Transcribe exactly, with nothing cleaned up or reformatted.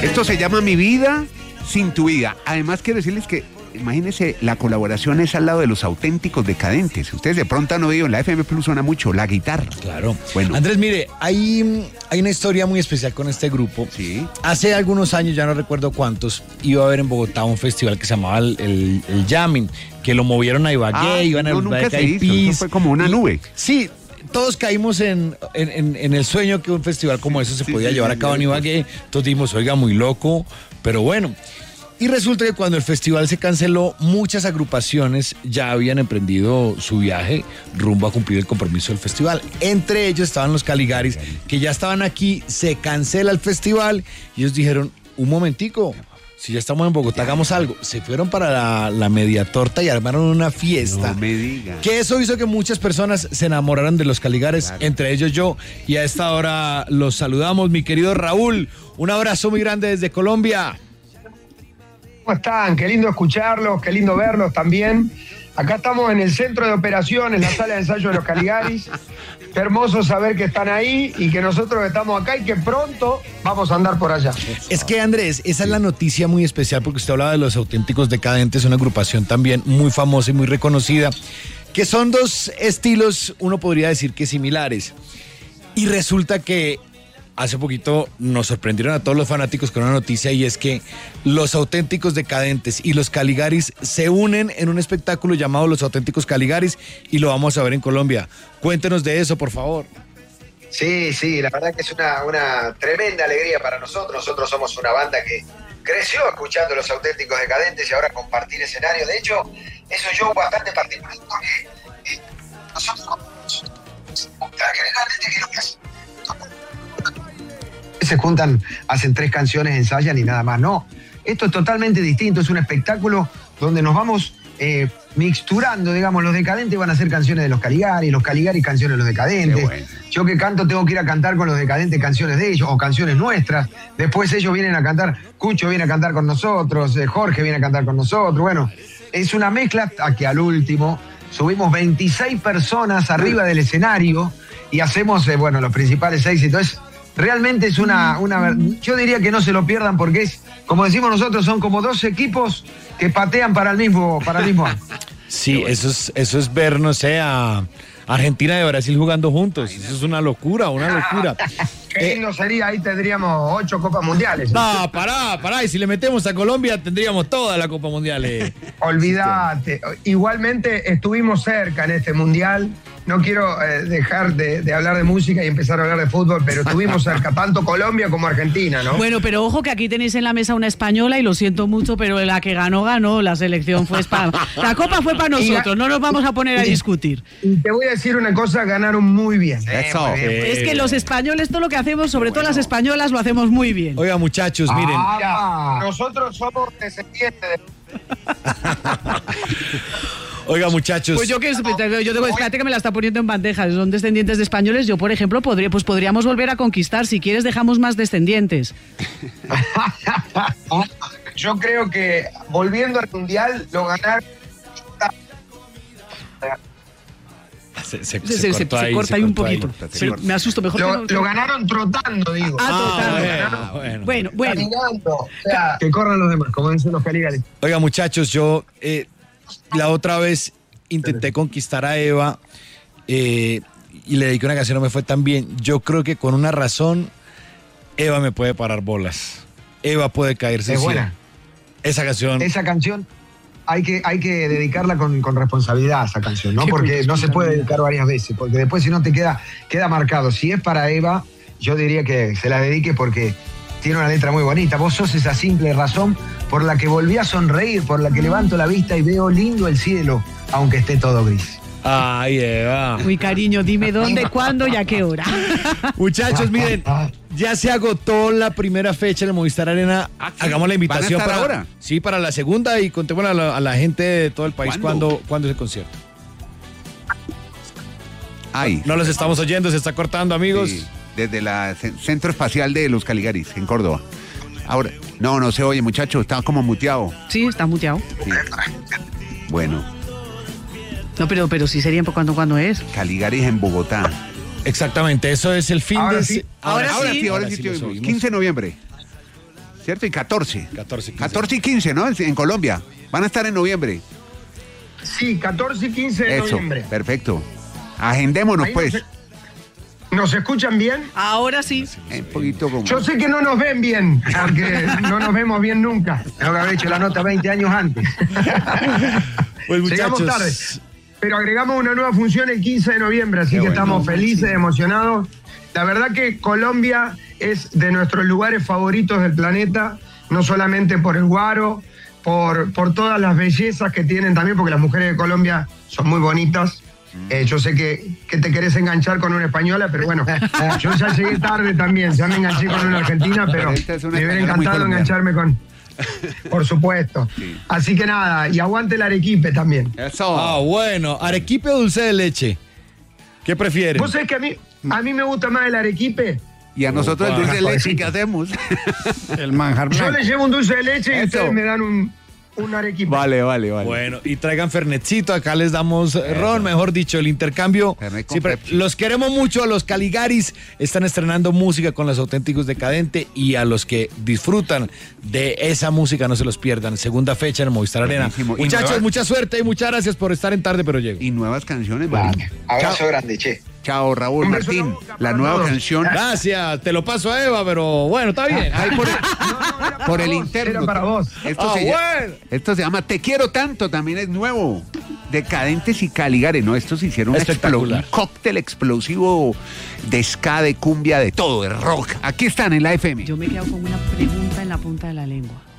Esto se llama Mi Vida Sin Tu Vida. Además, quiero decirles que, imagínense, la colaboración es al lado de Los Auténticos Decadentes. Ustedes de pronto han oído, en la F M Plus suena mucho la guitarra. Claro. Bueno. Andrés, mire, hay, hay una historia muy especial con este grupo. Sí. Hace algunos años, ya no recuerdo cuántos, iba a haber en Bogotá un festival que se llamaba el, el, el Jamming, que lo movieron a Ibagué, Ah, iban a no, nunca se hizo, eso fue como una y- nube. Sí. Todos caímos en, en, en, en el sueño que un festival como eso se Sí, podía sí, llevar sí, a cabo en sí. Ibagué. Entonces dijimos, oiga, muy loco, pero bueno. Y resulta que cuando el festival se canceló, muchas agrupaciones ya habían emprendido su viaje rumbo a cumplir el compromiso del festival. Entre ellos estaban los Caligaris, que ya estaban aquí, se cancela el festival y ellos dijeron, un momentico, si ya estamos en Bogotá, hagamos algo. Se fueron para la, la media torta y armaron una fiesta. No me diga. Que eso hizo que muchas personas se enamoraran de los Caligares, Claro. entre ellos yo. Y a esta hora los saludamos, mi querido Raúl. Un abrazo muy grande desde Colombia. ¿Cómo están? Qué lindo escucharlos, qué lindo verlos también. Acá estamos en el centro de operaciones, la sala de ensayo de los Caligaris. Qué hermoso saber que están ahí y que nosotros estamos acá y que pronto vamos a andar por allá. Es que, Andrés, esa es la noticia muy especial porque usted hablaba de Los Auténticos Decadentes, una agrupación también muy famosa y muy reconocida, que son dos estilos, uno podría decir que similares. Y resulta que hace poquito nos sorprendieron a todos los fanáticos con una noticia, y es que Los Auténticos Decadentes y los Caligaris se unen en un espectáculo llamado Los Auténticos Caligaris y lo vamos a ver en Colombia. Cuéntenos de eso, por favor. Sí, sí, la verdad que es una, una tremenda alegría para nosotros. Nosotros somos una banda que creció escuchando Los Auténticos Decadentes y ahora compartir escenario. De hecho, es un show bastante particular porque eh, nosotros generalmente que lo que hacemos se juntan, hacen tres canciones, ensayan y nada más. No, esto es totalmente distinto, es un espectáculo donde nos vamos eh, mixturando, digamos, los Decadentes van a hacer canciones de los Caligaris, los Caligaris canciones de los Decadentes. Qué bueno. Yo que canto tengo que ir a cantar con los Decadentes canciones de ellos o canciones nuestras. Después ellos vienen a cantar, Cucho viene a cantar con nosotros, eh, Jorge viene a cantar con nosotros. Bueno, es una mezcla a que al último subimos veintiséis personas arriba del escenario y hacemos, eh, bueno, los principales éxitos. Es, realmente es una, una... Yo diría que no se lo pierdan porque es, como decimos nosotros, son como dos equipos que patean para el mismo, para el mismo. Sí, eso es, eso es ver, no sé, a Argentina y Brasil jugando juntos. Eso es una locura, una locura. Qué lindo sería, ahí tendríamos ocho Copas Mundiales. No, pará, pará. Y si le metemos a Colombia, tendríamos toda la Copa Mundial. Eh. Olvídate. Igualmente estuvimos cerca en este mundial. No quiero eh, dejar de, de hablar de música y empezar a hablar de fútbol, pero estuvimos cerca, tanto Colombia como Argentina, ¿no? Bueno, pero ojo que aquí tenéis en la mesa una española y lo siento mucho, pero la que ganó, ganó. La selección fue para... La copa fue para nosotros, no nos vamos a poner a discutir. Y te voy a decir una cosa, ganaron muy bien. eh, Eso. muy bien. Eh. Es que los españoles, todo lo que hacemos, sobre todo las españolas, lo hacemos muy bien. Oiga, muchachos, miren. Ah, nosotros somos descendientes de... Oiga, muchachos. Pues yo que yo tengo, espérate que me la está poniendo en bandeja. Son descendientes de españoles. Yo, por ejemplo, podría, pues podríamos volver a conquistar. Si quieres, dejamos más descendientes. Yo creo que volviendo al mundial lo ganaron. Se, se- Se, se se- se- cortó se ahí, corta se ahí un cortó ahí. poquito. Se Pero corta. me asusto mejor. Lo, que no- lo ganaron trotando, digo. Ah, Ah, total. bueno, bueno. Bueno, bueno. Caminando. O sea, que corran los demás, como dicen los Caligaris. Oiga, muchachos, yo eh, la otra vez intenté conquistar a Eva eh, y le dediqué una canción, no me fue tan bien. Yo creo que con una razón, Eva me puede parar bolas. Eva puede caerse. Es sí. buena. Esa canción. Esa canción hay que, hay que dedicarla con, con responsabilidad a esa canción, ¿no? Qué Porque culto, no se puede dedicar varias veces, porque después si no te queda, queda marcado. Si es para Eva, yo diría que se la dedique porque tiene una letra muy bonita. Vos sos esa simple razón por la que volví a sonreír, por la que levanto la vista y veo lindo el cielo, aunque esté todo gris. Ay, Eva. Uy, cariño, dime dónde, cuándo y a qué hora. Muchachos, miren, ya se agotó la primera fecha en el Movistar Arena. Ah, ¿sí? Hagamos la invitación ¿Van a estar para ahora? Sí, para la segunda y contémosle a la, a la gente de todo el país ¿Cuándo? cuándo, cuándo es el concierto. Ay. No los estamos oyendo, se está cortando, amigos. Sí, desde la ce- Centro Espacial de los Caligaris, en Córdoba. Ahora, no, no se oye, muchacho, está como muteado. Sí, está muteado. Sí. Bueno, No, pero, pero sí sería cuando, cuando es. Caligaris en Bogotá. Exactamente, eso es el fin Ahora de... sí. Ahora Ahora sí. sí, ahora Ahora sí sí te los oímos. oímos. quince de noviembre. ¿cierto? Y catorce. catorce, quince. catorce y quince, ¿no? En Colombia. Van a estar en noviembre. Sí, catorce y quince de Eso, noviembre. perfecto. Agendémonos, Ahí pues. nos, ¿nos escuchan bien? Ahora sí. Un poquito como... Yo sé que no nos ven bien, porque no nos vemos bien nunca. Tengo que haber hecho la nota veinte años antes. Pues Llegamos muchachos, tarde. Pero agregamos una nueva función el quince de noviembre, así Qué que bueno, estamos felices, máximo. emocionados. La verdad que Colombia es de nuestros lugares favoritos del planeta, no solamente por el guaro, por, por todas las bellezas que tienen también, porque las mujeres de Colombia son muy bonitas. Eh, yo sé que, que te querés enganchar con una española, pero bueno, yo ya llegué tarde también, ya me enganché con una argentina, pero Pero esta es una me hubiera española muy encantado colombiana. engancharme con... Por supuesto. Sí. Así que nada, y aguante el Arequipe también. Eso. Ah, bueno, arequipe o dulce de leche. ¿Qué prefieren? Vos sabés que a mí, a mí me gusta más el arequipe. Y a nosotros el Opa. dulce de leche, ¿qué hacemos? El manjar Yo blanco. les llevo un dulce de leche y Eso. ustedes me dan un, un arequipe. Vale, vale, vale. Bueno, y traigan Fernetcito, acá les damos eh, ron, mejor dicho, el intercambio. Fernet con Siempre- Pepsi. los queremos mucho, a los Caligaris están estrenando música con los auténticos Decadente y a los que disfrutan de esa música no se los pierdan. Segunda fecha en el Movistar Arena. Buenísimo. Y Muchachos, nueva- mucha suerte y muchas gracias por estar en Tarde Pero Llego. Y nuevas canciones, Marín. Abrazo Chao. grande, che. Chao, Raúl Un beso en la Martín. boca La para nueva todos. canción. Gracias, te lo paso a Eva, pero bueno, está bien. Ahí por el, No, no, era para por el vos, interno. Era para vos. Esto, Ah, se llama, bueno. esto se llama Te Quiero Tanto, también es nuevo. Decadentes y Caligares, ¿no? Estos hicieron un, Espectacular. explo- un cóctel explosivo de ska, de cumbia, de todo, de rock. Aquí están en la F M. Yo me quedo con una pregunta en la punta de la lengua.